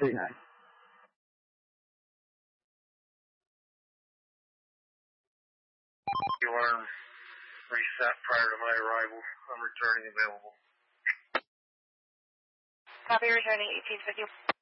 1839. Alarm reset prior to my arrival. I'm returning available. Copy, returning 1851.